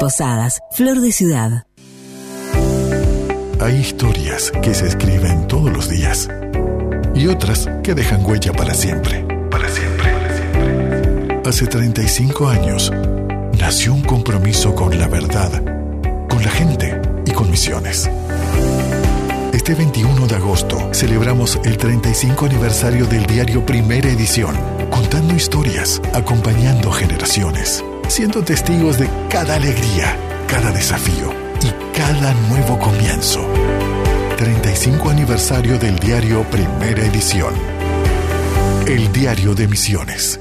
Posadas, flor de ciudad. Hay historias que se escriben todos los días y otras que dejan huella para siempre. Para siempre. Hace 35 años nació un compromiso con la verdad, con la gente y con Misiones. Este 21 de agosto celebramos el 35 aniversario del diario Primera Edición, contando historias, acompañando generaciones, siendo testigos de cada alegría, cada desafío y cada nuevo comienzo. 35 aniversario del diario Primera Edición. El diario de Misiones.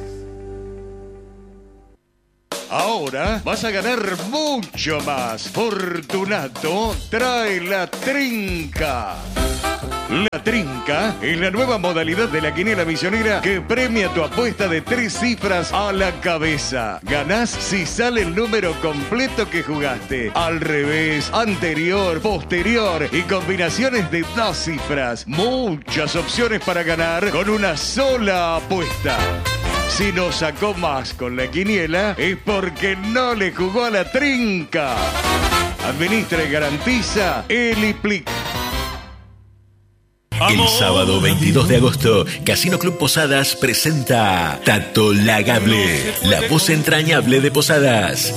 Ahora vas a ganar mucho más. Fortunato trae la trinca. La trinca es la nueva modalidad de la quiniela misionera que premia tu apuesta de 3 cifras a la cabeza. Ganás si sale el número completo que jugaste. Al revés, anterior, posterior y combinaciones de 2 cifras. Muchas opciones para ganar con una sola apuesta. Si no sacó más con la quiniela es porque no le jugó a la trinca. Administra y garantiza Eliplic. El sábado 22 de agosto, Casino Club Posadas presenta Tato Lagable, la voz entrañable de Posadas.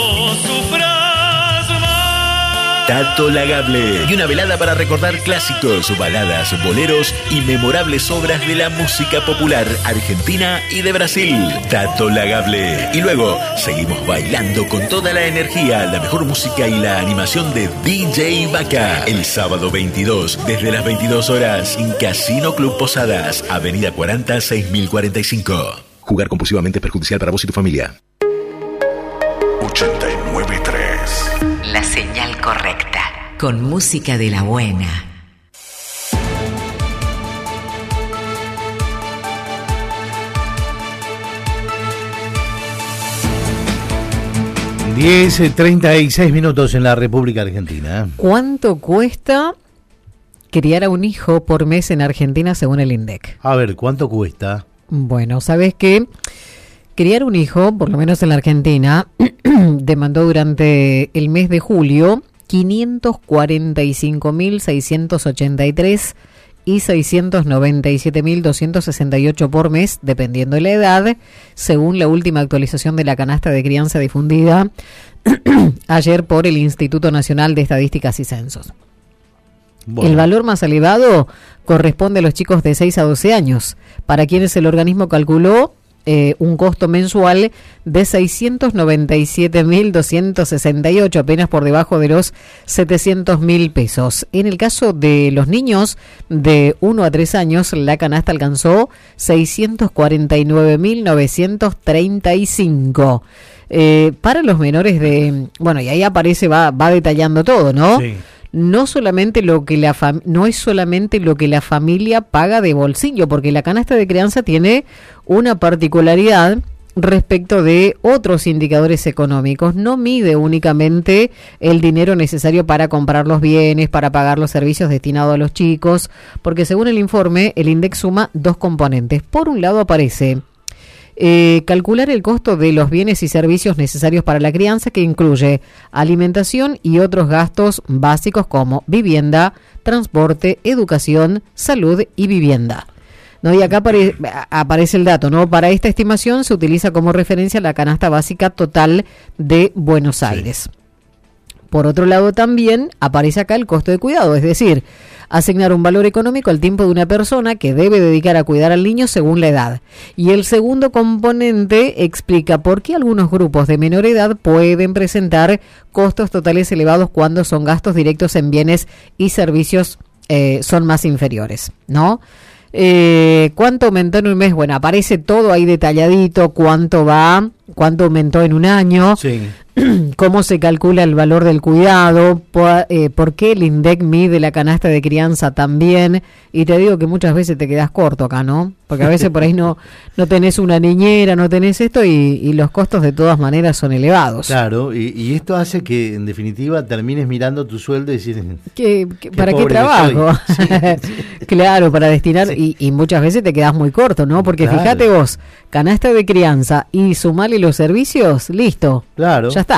Tato Lagable y una velada para recordar clásicos, baladas, boleros y memorables obras de la música popular argentina y de Brasil. Tato Lagable. Y luego seguimos bailando con toda la energía, la mejor música y la animación de DJ Vaca. El sábado 22, desde las 22 horas, en Casino Club Posadas, Avenida 40, 6045. Jugar compulsivamente es perjudicial para vos y tu familia. 89.3. La señal correcta. Con música de la buena. Diez, 36 minutos en la República Argentina. ¿Cuánto cuesta criar a un hijo por mes en Argentina según el INDEC? A ver, ¿cuánto cuesta? Bueno, ¿sabes qué? Criar un hijo, por lo menos en la Argentina, demandó durante el mes de julio 545.683 y 697.268 por mes, dependiendo de la edad, según la última actualización de la canasta de crianza difundida ayer por el Instituto Nacional de Estadísticas y Censos. Bueno. El valor más elevado corresponde a los chicos de 6 a 12 años, para quienes el organismo calculó un costo mensual de 697.268, apenas por debajo de los 700.000 pesos. En el caso de los niños de 1 a 3 años, la canasta alcanzó 649.935. Para los menores de... Bueno, y ahí aparece, va detallando todo, ¿no? Sí. No es solamente lo que la familia paga de bolsillo, porque la canasta de crianza tiene una particularidad respecto de otros indicadores económicos. No mide únicamente el dinero necesario para comprar los bienes, para pagar los servicios destinados a los chicos, porque según el informe, el INDEC suma 2 componentes. Por un lado aparece calcular el costo de los bienes y servicios necesarios para la crianza, que incluye alimentación y otros gastos básicos como vivienda, transporte, educación, salud y vivienda. ¿No? Y acá aparece el dato, ¿no? Para esta estimación se utiliza como referencia la canasta básica total de Buenos Aires. Sí. Por otro lado, también aparece acá el costo de cuidado, es decir, asignar un valor económico al tiempo de una persona que debe dedicar a cuidar al niño según la edad. Y el segundo componente explica por qué algunos grupos de menor edad pueden presentar costos totales elevados cuando son gastos directos en bienes y servicios son más inferiores, ¿no? ¿Cuánto aumentó en un mes? Bueno, aparece todo ahí detalladito, cuánto aumentó en un año, sí. Cómo se calcula el valor del cuidado, por qué el INDEC mide la canasta de crianza también, y te digo que muchas veces te quedas corto acá, ¿no? Porque a veces por ahí no tenés una niñera, no tenés esto, y los costos de todas maneras son elevados. Claro, y esto hace que en definitiva termines mirando tu sueldo y decir... ¿Para qué trabajo? Sí, sí. Claro, para destinar, sí. y muchas veces te quedás muy corto, ¿no? Porque claro. Fíjate vos, canasta de crianza y sumarle los servicios, listo. Claro. Ya está.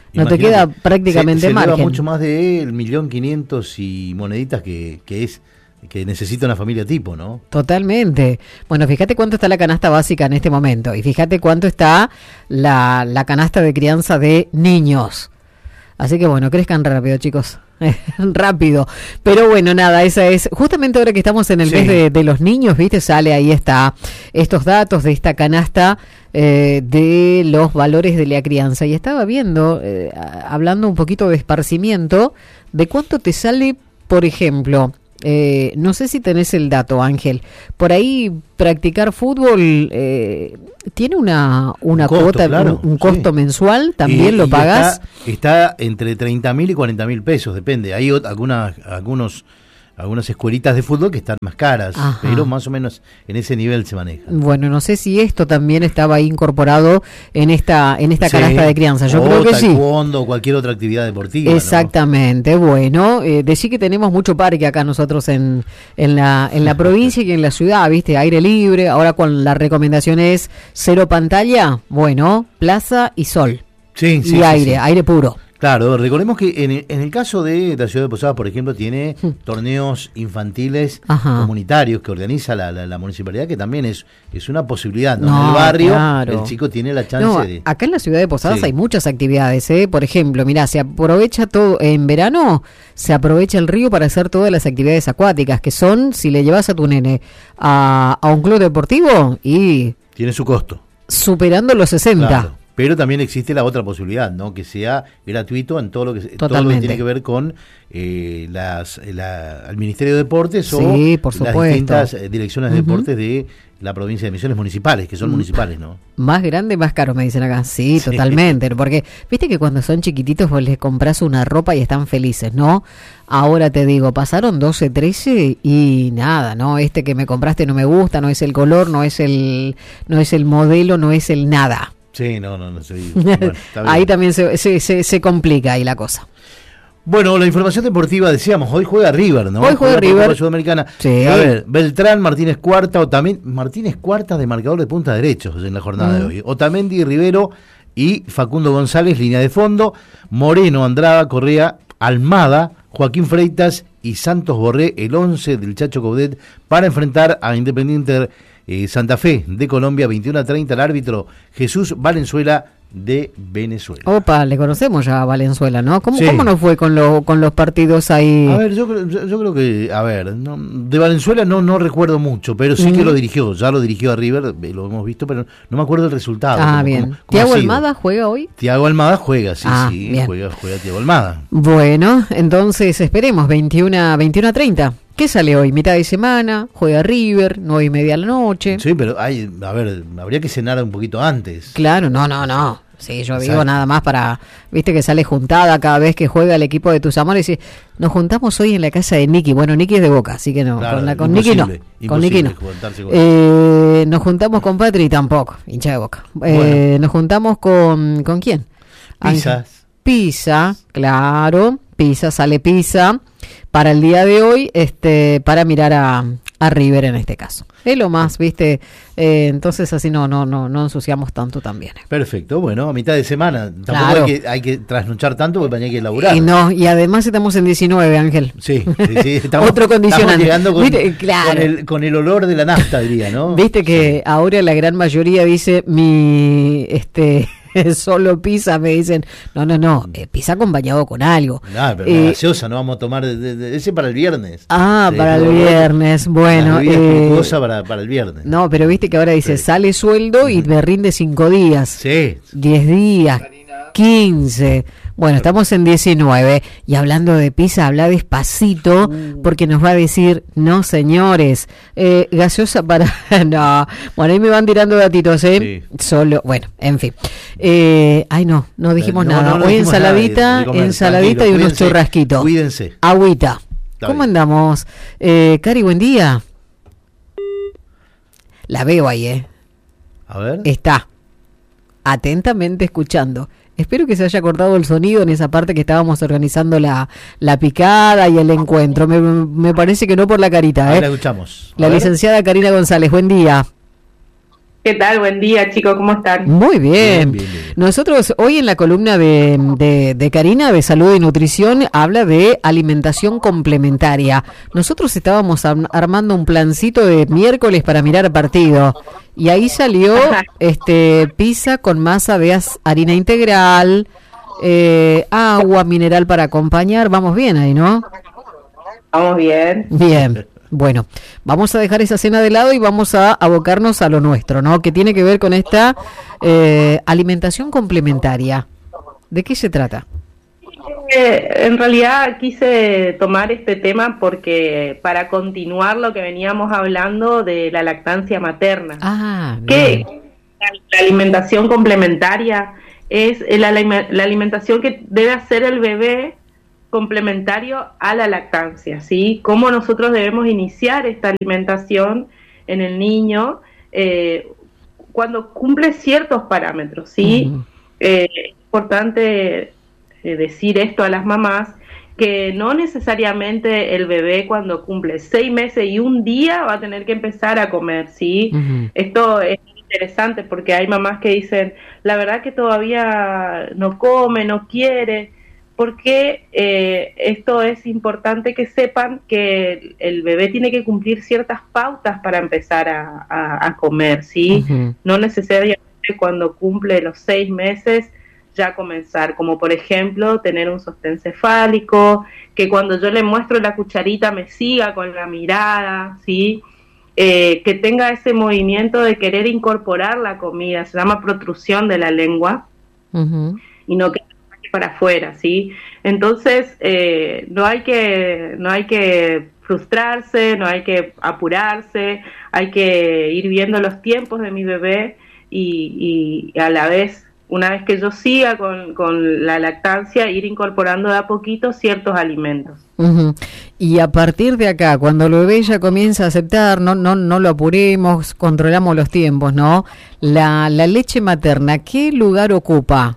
No te queda prácticamente se margen. eleva mucho más de 1.500.000 y moneditas que necesita una familia tipo, ¿no? Totalmente. Bueno, fíjate cuánto está la canasta básica en este momento y fíjate cuánto está la canasta de crianza de niños. Así que bueno, crezcan rápido, chicos. Rápido. Pero bueno, nada, esa es justamente ahora que estamos en el mes de los niños, ¿viste? Sale ahí está estos datos de esta canasta de los valores de la crianza. Y estaba viendo, hablando un poquito de esparcimiento, de cuánto te sale, por ejemplo, no sé si tenés el dato, Ángel, por ahí practicar fútbol tiene una cuota, claro, un costo mensual, también lo pagas. Está entre 30.000 y 40.000 pesos, depende. Hay algunas escuelitas de fútbol que están más caras, Ajá. pero más o menos en ese nivel se maneja. Bueno, no sé si esto también estaba ahí incorporado en esta canasta de crianza. Yo creo que sí. Taekwondo o cualquier otra actividad deportiva. Exactamente. ¿No? Bueno, decí que tenemos mucho parque acá nosotros en la provincia y en la ciudad, ¿viste? Aire libre. Ahora con la recomendación es cero pantalla. Bueno, plaza y sol. Sí, y aire puro. Claro, recordemos que en el caso de la ciudad de Posadas, por ejemplo, tiene torneos infantiles comunitarios que organiza la municipalidad, que también es una posibilidad, ¿no? En el barrio, claro, el chico tiene la chance de... Acá en la ciudad de Posadas hay muchas actividades, Por ejemplo, mirá, se aprovecha todo, en verano se aprovecha el río para hacer todas las actividades acuáticas, que son, si le llevas a tu nene a un club deportivo, y... tiene su costo. Superando los 60. Claro. Pero también existe la otra posibilidad, ¿no? Que sea gratuito en todo lo que tiene que ver con el Ministerio de Deportes o las distintas direcciones de deportes de la provincia de Misiones municipales, que son municipales, ¿no? Más grande, más caro, me dicen acá. Sí, totalmente. Porque viste que cuando son chiquititos vos les compras una ropa y están felices, ¿no? Ahora te digo, pasaron 12, 13 y nada, ¿no? Este que me compraste no me gusta, no es el color, no es el modelo, no es el nada. Sí, no. Bueno, ahí también se complica ahí la cosa. Bueno, la información deportiva, decíamos, hoy juega River, ¿no? Hoy juega River. La Sudamericana. Sí. A ver, Beltrán, Martínez Cuarta, Martínez Cuarta de marcador de punta derechos en la jornada de hoy. Otamendi, Rivero y Facundo González, línea de fondo. Moreno, Andrada, Correa, Almada, Joaquín Freitas y Santos Borré, el 11 del Chacho Coudet, para enfrentar a Independiente Santa Fe de Colombia, 21:30, el árbitro Jesús Valenzuela de Venezuela. Opa, le conocemos ya a Valenzuela, ¿no? ¿Cómo nos fue con los partidos ahí? A ver, yo creo que, de Valenzuela no recuerdo mucho, pero sí que lo dirigió, ya lo dirigió a River, lo hemos visto, pero no me acuerdo el resultado. Bien. ¿Thiago Almada juega hoy? Thiago Almada juega, sí, bien. juega Thiago Almada. Bueno, entonces esperemos, 21:30. ¿Qué sale hoy? Mitad de semana, juega River, 9:30 de la noche. Sí, pero habría que cenar un poquito antes. Claro, no. Sí, yo digo nada más para, viste que sale juntada cada vez que juega el equipo de tus amores y nos juntamos hoy en la casa de Nicky. Bueno, Nicky es de Boca, así que no, claro, con Nicky no. Con Nicky no. Nos juntamos con Patri tampoco, hincha de Boca. Bueno. Nos juntamos con ¿quién? Pisa, claro. Sale Pisa para el día de hoy, para mirar a River en este caso. Es lo más, viste, entonces así no ensuciamos tanto también. Perfecto, bueno, a mitad de semana. Tampoco hay que trasnochar tanto porque mañana hay que laburar. Y además estamos en 19, Ángel. Sí, estamos, otro condicionante. Estamos llegando con el olor de la nafta, diría, ¿no? Viste que ahora la gran mayoría dice solo pizza, me dicen, no, pizza acompañado con algo. No, pero la gaseosa no vamos a tomar ese para el viernes. Para el viernes, bueno. Para el viernes. No, pero viste que ahora dice, sale sueldo y me rinde 5 días. Sí. 10 días, 15. Bueno, estamos en 19 y hablando de pizza, habla despacito porque nos va a decir, no señores, gaseosa para... no, bueno, ahí me van tirando datitos, Sí. Solo, bueno, en fin. No dijimos nada. Hoy ensaladita y unos churrasquitos. Cuídense. Agüita. ¿Cómo andamos? Cari, buen día. La veo ahí, A ver. Está atentamente escuchando. Espero que se haya cortado el sonido en esa parte que estábamos organizando la picada y el encuentro. Me parece que no por la carita. Ahí la escuchamos. La licenciada Karina González, buen día. ¿Qué tal? Buen día, chicos, ¿cómo están? Muy bien. Bien. Nosotros hoy en la columna de Karina de Salud y Nutrición habla de alimentación complementaria. Nosotros estábamos armando un plancito de miércoles para mirar partido y ahí salió pizza con masa de harina integral, agua mineral para acompañar. Vamos bien ahí, ¿no? Vamos bien. Bien. Bueno, vamos a dejar esa cena de lado y vamos a abocarnos a lo nuestro, ¿no? Que tiene que ver con esta alimentación complementaria. ¿De qué se trata? En realidad quise tomar este tema porque para continuar lo que veníamos hablando de la lactancia materna. Que la alimentación complementaria es la alimentación que debe hacer el bebé complementario a la lactancia, ¿sí? Cómo nosotros debemos iniciar esta alimentación en el niño cuando cumple ciertos parámetros, ¿sí? Es importante decir esto a las mamás, que no necesariamente el bebé cuando cumple 6 meses y un día va a tener que empezar a comer, ¿sí? Esto es interesante porque hay mamás que dicen, la verdad que todavía no come, no quiere, porque esto es importante que sepan que el bebé tiene que cumplir ciertas pautas para empezar a comer, ¿sí? No necesariamente cuando cumple los 6 meses ya comenzar, como por ejemplo tener un sostén cefálico, que cuando yo le muestro la cucharita me siga con la mirada, ¿sí? Que tenga ese movimiento de querer incorporar la comida, se llama protrusión de la lengua, y no que para afuera, ¿sí? Entonces no hay que frustrarse, no hay que apurarse, hay que ir viendo los tiempos de mi bebé y a la vez, una vez que yo siga con la lactancia, ir incorporando de a poquito ciertos alimentos. Y a partir de acá, cuando el bebé ya comienza a aceptar, no lo apuremos, controlamos los tiempos, ¿no? La leche materna, ¿qué lugar ocupa?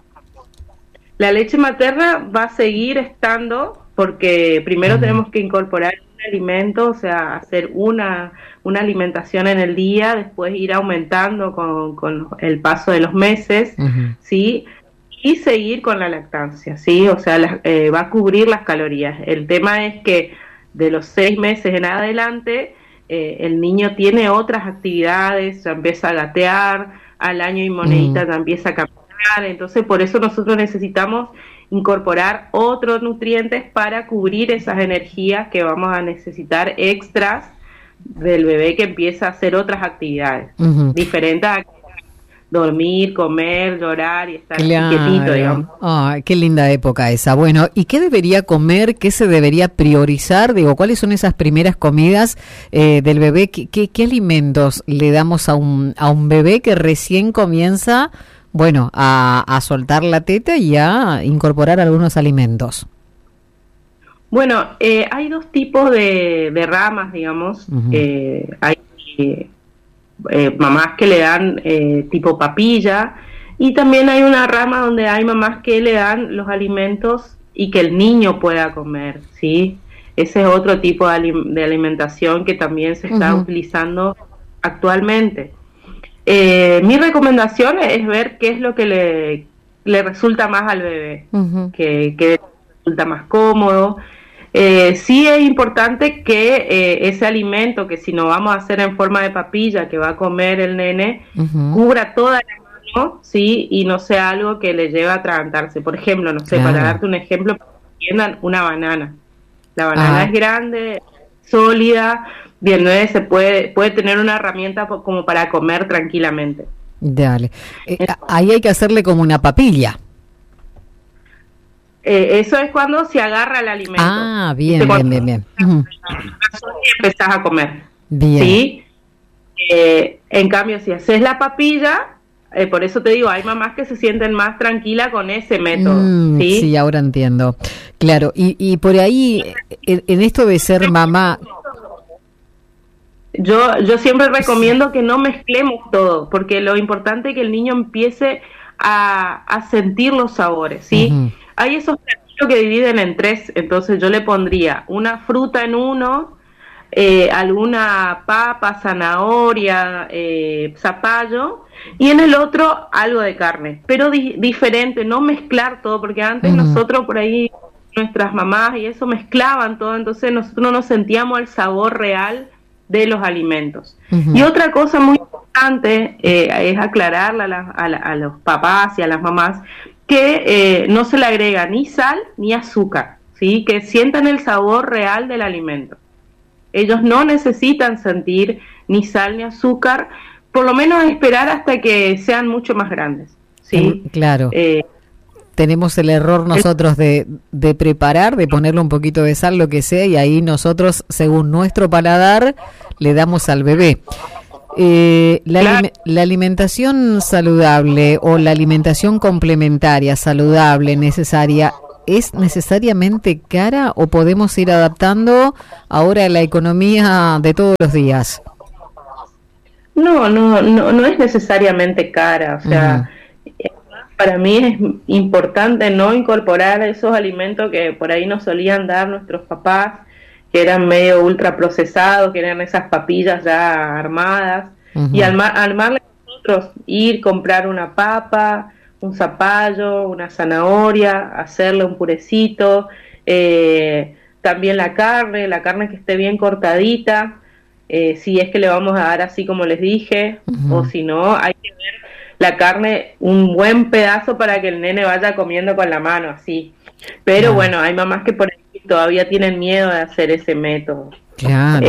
La leche materna va a seguir estando porque primero tenemos que incorporar un alimento, o sea, hacer una alimentación en el día, después ir aumentando con el paso de los meses, ¿sí? Y seguir con la lactancia, ¿sí? O sea, va a cubrir las calorías. El tema es que de los 6 meses en adelante, el niño tiene otras actividades, ya empieza a gatear, al año y monedita ya empieza a caminar. Entonces por eso nosotros necesitamos incorporar otros nutrientes para cubrir esas energías que vamos a necesitar extras del bebé que empieza a hacer otras actividades diferentes a dormir, comer, llorar y estar quietito, digamos. Qué linda época esa. Bueno, ¿y qué debería comer? ¿Qué se debería priorizar? Digo, ¿cuáles son esas primeras comidas del bebé? ¿Qué alimentos le damos a un bebé que recién comienza, bueno, a soltar la teta y a incorporar algunos alimentos? Bueno, hay 2 tipos de ramas, digamos. Hay mamás que le dan tipo papilla, y también hay una rama donde hay mamás que le dan los alimentos y que el niño pueda comer, ¿sí? Ese es otro tipo de alimentación que también se está utilizando actualmente. Mi recomendación es ver qué es lo que le resulta más al bebé, que le resulta más cómodo. Sí es importante que ese alimento, que si no vamos a hacer en forma de papilla, que va a comer el nene, cubra toda la mano, ¿sí? Y no sea algo que le lleve a atragantarse. Por ejemplo, no sé, para darte un ejemplo, entiendan, una banana. La banana es grande, sólida, bien, ¿no? Se puede tener una herramienta como para comer tranquilamente. Dale. Ahí hay que hacerle como una papilla. Eso es cuando se agarra el alimento. Bien. Y empezás a comer. Bien. ¿Sí? En cambio, si haces la papilla, por eso te digo, hay mamás que se sienten más tranquilas con ese método. ¿Sí? Sí, ahora entiendo. Claro, y por ahí, en esto de ser mamá... Yo siempre recomiendo que no mezclemos todo, porque lo importante es que el niño empiece a sentir los sabores, ¿sí? Hay esos platillos que dividen en 3, entonces yo le pondría una fruta en uno, alguna papa, zanahoria, zapallo, y en el otro algo de carne, pero diferente, no mezclar todo, porque antes nosotros por ahí, nuestras mamás y eso mezclaban todo, entonces nosotros no sentíamos el sabor real de los alimentos. Y otra cosa muy importante es aclararle a los papás y a las mamás que no se le agrega ni sal ni azúcar, ¿sí? Que sientan el sabor real del alimento. Ellos no necesitan sentir ni sal ni azúcar, por lo menos esperar hasta que sean mucho más grandes, ¿sí? Claro. Tenemos el error nosotros de preparar, de ponerle un poquito de sal, lo que sea, y ahí nosotros, según nuestro paladar, le damos al bebé. La alimentación saludable o la alimentación complementaria saludable necesaria, ¿es necesariamente cara o podemos ir adaptando ahora a la economía de todos los días? No es necesariamente cara, o sea, para mí es importante no incorporar esos alimentos que por ahí nos solían dar nuestros papás, que eran medio ultra procesados, que eran esas papillas ya armadas, y armarle nosotros, ir, comprar una papa, un zapallo, una zanahoria, hacerle un purecito, también la carne que esté bien cortadita, si es que le vamos a dar así como les dije, o si no, hay que ver la carne, un buen pedazo para que el nene vaya comiendo con la mano, así. Pero bueno, hay mamás que por ahí todavía tienen miedo de hacer ese método. Claro.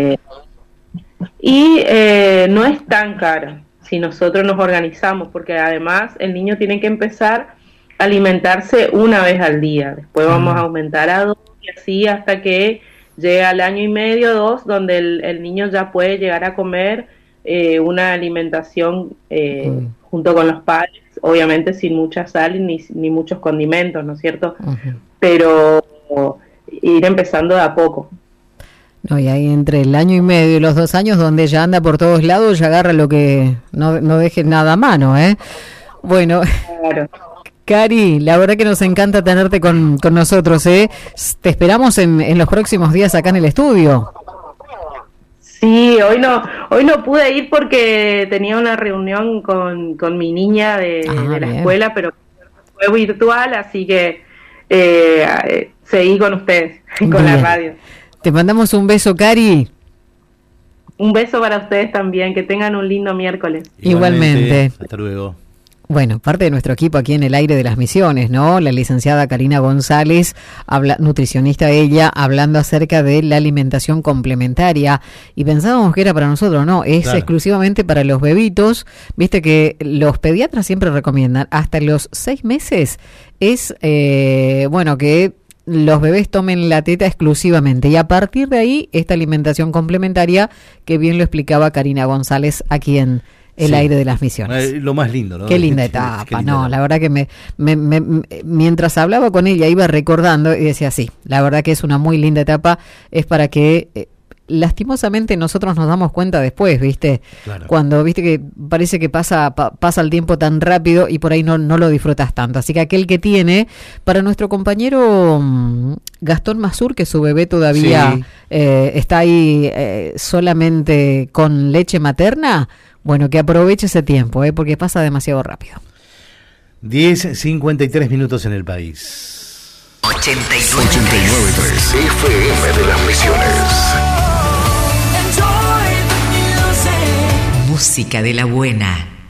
Y no es tan caro si nosotros nos organizamos, porque además el niño tiene que empezar a alimentarse una vez al día. Después vamos a aumentar a 2 y así hasta que llega al 1 año y medio, 2, donde el niño ya puede llegar a comer una alimentación junto con los padres, obviamente sin mucha sal ni muchos condimentos, ¿no es cierto? Pero ir empezando de a poco. No, y ahí entre el 1 año y medio y los 2 años, donde ya anda por todos lados, ya agarra lo que no deje nada a mano, ¿eh? Bueno, claro. Cari, la verdad que nos encanta tenerte con nosotros, ¿eh? Te esperamos en los próximos días acá en el estudio. Sí, hoy no pude ir porque tenía una reunión con mi niña de la escuela, pero fue virtual, así que seguí con ustedes, con la radio. Te mandamos un beso, Cari. Un beso para ustedes también, que tengan un lindo miércoles. Igualmente. Hasta luego. Bueno, parte de nuestro equipo aquí en el aire de las Misiones, ¿no? La licenciada Karina González, nutricionista ella, hablando acerca de la alimentación complementaria. Y pensábamos que era para nosotros, no, es exclusivamente para los bebitos. Viste que los pediatras siempre recomiendan hasta los 6 meses es, que los bebés tomen la teta exclusivamente, y a partir de ahí esta alimentación complementaria, que bien lo explicaba Karina González aquí en el aire de las Misiones. Lo más lindo, ¿no? Qué linda etapa. Qué linda etapa. La verdad que mientras hablaba con ella iba recordando y decía, sí, la verdad que es una muy linda etapa, es para que lastimosamente nosotros nos damos cuenta después, ¿viste? Claro. Cuando viste que parece que pasa el tiempo tan rápido y por ahí no lo disfrutas tanto. Así que aquel que tiene, para nuestro compañero Gastón Mazur, que su bebé todavía está ahí solamente con leche materna, bueno, que aproveche ese tiempo, porque pasa demasiado rápido. 10:53 minutos en el país. 89.3 FM de las Misiones. Música de la buena.